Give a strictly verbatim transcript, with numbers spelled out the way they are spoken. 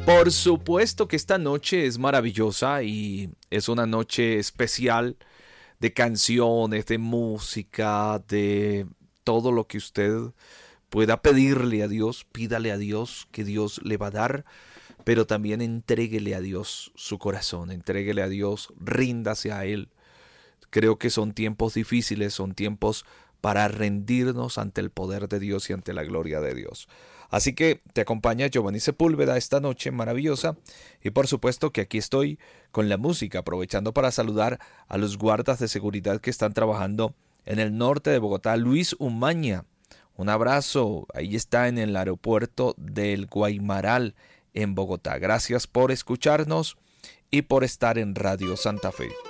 Por supuesto que esta noche es maravillosa y es una noche especial de canciones, de música, de todo lo que usted pueda pedirle a Dios. Pídale a Dios, que Dios le va a dar, pero también entréguele a Dios su corazón, entréguele a Dios, ríndase a Él. Creo que son tiempos difíciles, son tiempos para rendirnos ante el poder de Dios y ante la gloria de Dios. Así que te acompaña Giovanni Sepúlveda esta noche maravillosa y por supuesto que aquí estoy con la música, aprovechando para saludar a los guardas de seguridad que están trabajando en el norte de Bogotá. Luis Umaña, un abrazo, ahí está en el aeropuerto del Guaymaral en Bogotá. Gracias por escucharnos y por estar en Radio Santa Fe.